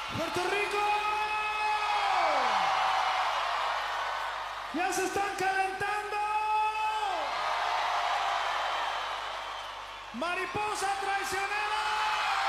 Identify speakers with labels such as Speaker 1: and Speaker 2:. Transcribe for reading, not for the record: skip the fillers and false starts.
Speaker 1: Puerto Rico. Ya se están calentando. Mariposa traicionera.